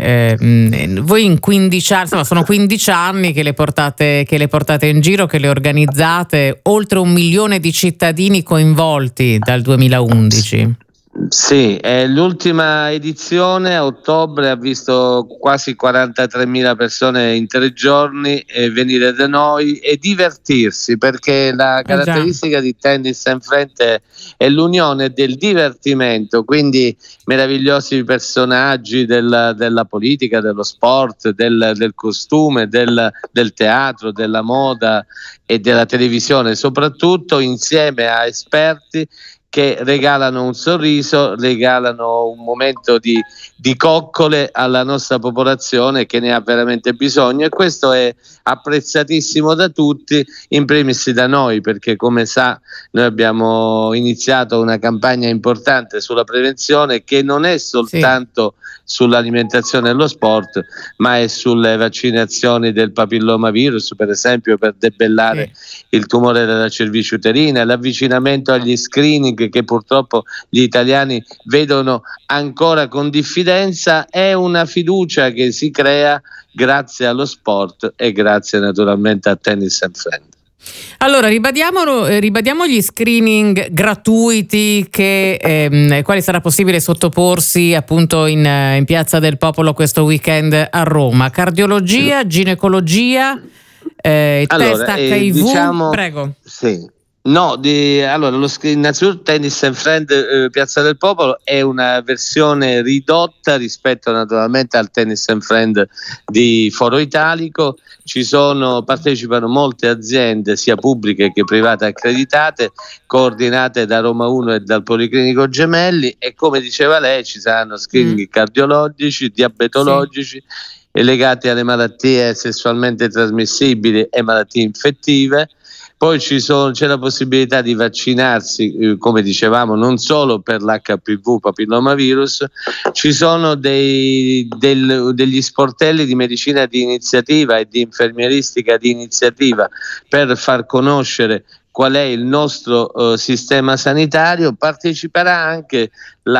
voi in 15 anni, insomma, sono 15 anni che le portate in giro, che le organizzate, oltre 1 milione di cittadini coinvolti dal 2011. Sì, l'ultima edizione a ottobre ha visto quasi 43.000 persone in 3 giorni venire da noi e divertirsi, perché la caratteristica di Tennis and Friends è l'unione del divertimento, quindi meravigliosi personaggi della politica, dello sport, del costume, del teatro, della moda e della televisione, soprattutto insieme a esperti che regalano un sorriso, regalano un momento di coccole alla nostra popolazione che ne ha veramente bisogno, e questo è apprezzatissimo da tutti, in primis da noi, perché come sa noi abbiamo iniziato una campagna importante sulla prevenzione che non è soltanto sull'alimentazione e lo sport, ma è sulle vaccinazioni del papillomavirus, per esempio, per debellare il tumore della cervice uterina, l'avvicinamento agli screening che purtroppo gli italiani vedono ancora con diffidenza. È una fiducia che si crea grazie allo sport e grazie naturalmente a Tennis and Friends. Allora, ribadiamo gli screening gratuiti quali sarà possibile sottoporsi appunto in Piazza del Popolo questo weekend a Roma. Cardiologia, ginecologia, test HIV, prego. Sì. No, innanzitutto Tennis and Friends Piazza del Popolo è una versione ridotta rispetto naturalmente al Tennis and Friends di Foro Italico. Partecipano molte aziende sia pubbliche che private accreditate, coordinate da Roma 1 e dal Policlinico Gemelli, e come diceva lei ci saranno screening cardiologici, diabetologici e legati alle malattie sessualmente trasmissibili e malattie infettive. Poi c'è la possibilità di vaccinarsi, come dicevamo, non solo per l'HPV papillomavirus, ci sono degli sportelli di medicina di iniziativa e di infermieristica di iniziativa per far conoscere qual è il nostro sistema sanitario. Parteciperà anche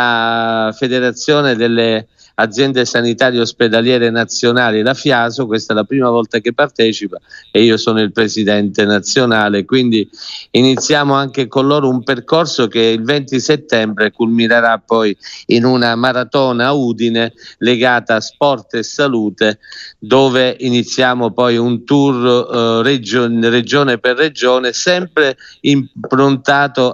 la Federazione delle Aziende Sanitarie Ospedaliere Nazionali, la FIASO. Questa è la prima volta che partecipa e io sono il presidente nazionale, quindi iniziamo anche con loro un percorso che il 20 settembre culminerà poi in una maratona a Udine legata a sport e salute, dove iniziamo poi un tour regione per regione, sempre improntato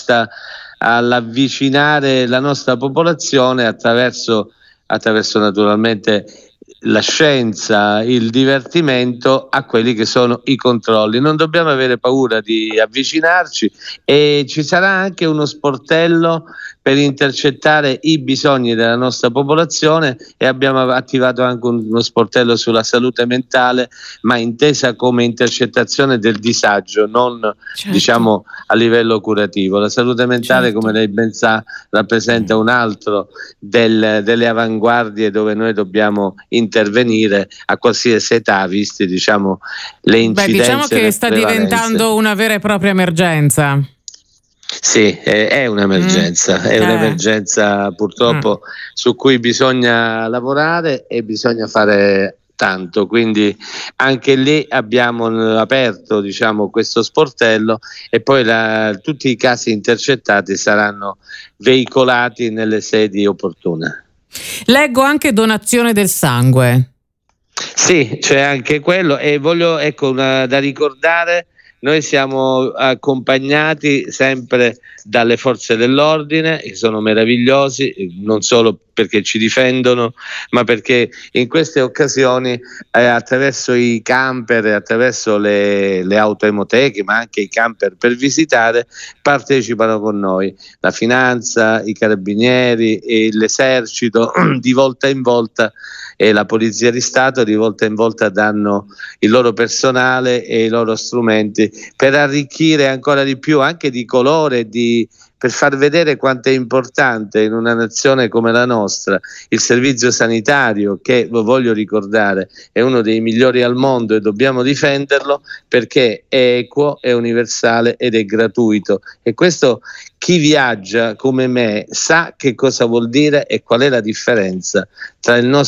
all'avvicinare la nostra popolazione attraverso naturalmente la scienza, il divertimento, a quelli che sono i controlli. Non dobbiamo avere paura di avvicinarci, e ci sarà anche uno sportello per intercettare i bisogni della nostra popolazione, e abbiamo attivato anche uno sportello sulla salute mentale, ma intesa come intercettazione del disagio, non diciamo a livello curativo. La salute mentale, come lei ben sa, rappresenta un altro delle avanguardie dove noi dobbiamo intervenire a qualsiasi età, visti le incidenze. Diciamo che sta diventando una vera e propria emergenza. Sì, è un'emergenza, è un'emergenza purtroppo su cui bisogna lavorare e bisogna fare tanto, quindi anche lì abbiamo aperto questo sportello, e poi tutti i casi intercettati saranno veicolati nelle sedi opportune. Leggo anche donazione del sangue. Sì, c'è anche quello, e voglio da ricordare. Noi siamo accompagnati sempre dalle forze dell'ordine, che sono meravigliosi, non solo perché ci difendono, ma perché in queste occasioni attraverso i camper, attraverso le autoemoteche, ma anche i camper per visitare, partecipano con noi. La finanza, i carabinieri e l'esercito di volta in volta, e la Polizia di Stato di volta in volta danno il loro personale e i loro strumenti per arricchire ancora di più, anche di colore, per far vedere quanto è importante in una nazione come la nostra il servizio sanitario, che, lo voglio ricordare, è uno dei migliori al mondo, e dobbiamo difenderlo perché è equo, è universale ed è gratuito. E questo chi viaggia come me sa che cosa vuol dire e qual è la differenza tra il nostro